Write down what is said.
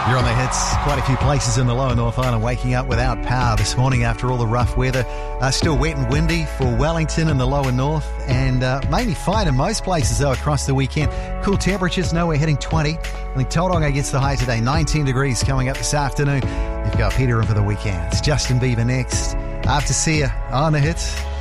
You're on the hits. Quite a few places in the lower North Island waking up without power this morning after all the rough weather. Still wet and windy for Wellington in the lower north, and mainly fine in most places though across the weekend. Cool temperatures, nowhere hitting 20. I think Tauranga gets the high today, 19 degrees coming up this afternoon. You've got Peter in for the weekend. It's Justin Bieber next. After see you on the hits.